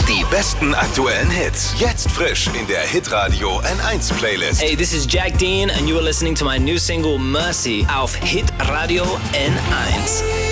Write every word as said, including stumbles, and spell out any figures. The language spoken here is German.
Die besten aktuellen Hits. Jetzt frisch in der Hitradio N eins Playlist. Hey, this is Jack Dean and you are listening to my new single Mercy auf Hitradio N eins.